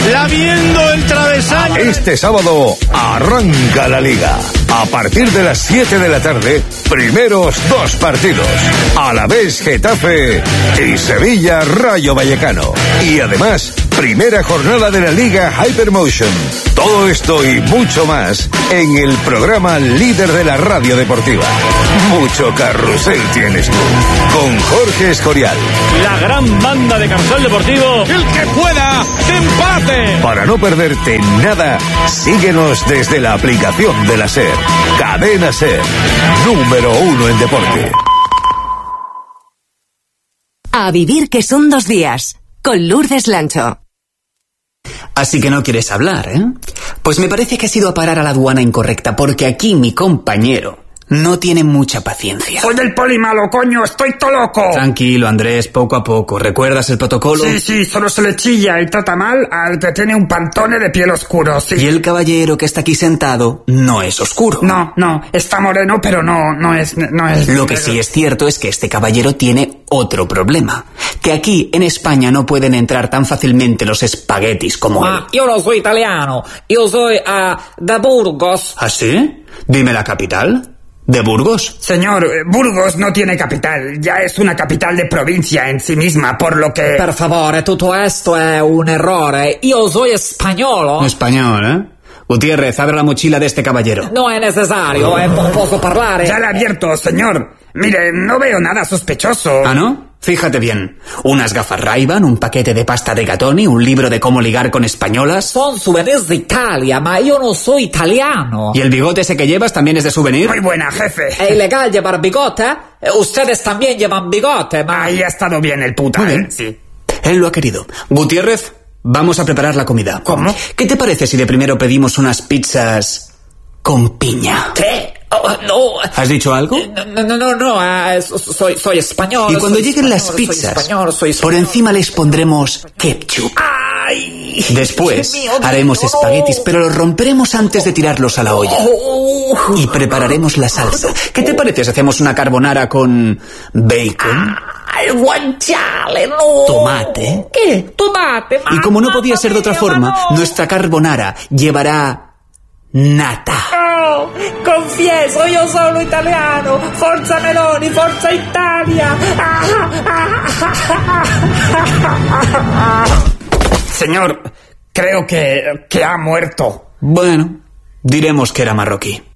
lamiendo el travesaño. Este sábado arranca la Liga. A partir de las 7 de la tarde, primeros 2 partidos. Alavés Getafe y Sevilla Rayo Vallecano. Y además, primera jornada de la Liga Hypermotion. Todo esto y mucho más en el programa líder de la radio deportiva. Mucho carrusel tienes tú. Con Jorge Escorial. La gran banda de carrusel deportivo. El que pueda, que empate. Para no perderte nada, síguenos desde la aplicación de la SER. Cadena SER, número 1 en deporte. A vivir que son 2 días, con Lourdes Lancho. Así que no quieres hablar, ¿eh? Pues me parece que has ido a parar a la aduana incorrecta, porque aquí mi compañero no tiene mucha paciencia. Soy el poli malo, coño, estoy todo loco. Tranquilo, Andrés, poco a poco. ¿Recuerdas el protocolo? Sí, solo se le chilla y trata mal al que tiene un pantone de piel oscuro, sí. Y el caballero que está aquí sentado no es oscuro. No, está moreno, pero no es... Lo que sí es cierto es que este caballero tiene otro problema. Que aquí, en España, no pueden entrar tan fácilmente los espaguetis como él. Yo no soy italiano, yo soy de Burgos. ¿Ah, sí? Dime la capital. ¿De Burgos? Señor, Burgos no tiene capital, ya es una capital de provincia en sí misma, por lo que... Per favore, tutto esto è un errore. Io soy español. Español, ¿eh? Gutiérrez, abre la mochila de este caballero. No es necesario, posso parlare. Ya la he abierto, señor. Mire, no veo nada sospechoso. ¿Ah, no? Fíjate bien. Unas gafas Ray-Ban, un paquete de pasta de Gatoni, un libro de cómo ligar con españolas. Son souvenirs de Italia, ma yo no soy italiano. ¿Y el bigote ese que llevas también es de souvenir? Muy buena, jefe. ¿Es ilegal llevar bigote? Ustedes también llevan bigote, ma... Ahí ha estado bien el puta, muy bien. Sí. Él lo ha querido. Gutiérrez, vamos a preparar la comida. ¿Cómo? ¿Qué te parece si de primero pedimos unas pizzas con piña? ¿Qué? Oh, no. ¿Has dicho algo? No, soy español. Y cuando lleguen las pizzas, por encima les pondremos ketchup. ¡Ay! Después haremos espaguetis, pero los romperemos antes de tirarlos a la olla. Y prepararemos la salsa. ¿Qué te parece si hacemos una carbonara con bacon? ¡Ay, guanciale, no! Tomate. ¿Qué? Tomate. Y como no podía ser de otra forma, nuestra carbonara llevará nata. Oh, confieso, io sono italiano. Forza Meloni, forza Italia. Señor, creo que ha muerto. Bueno, diremos que era marroquí.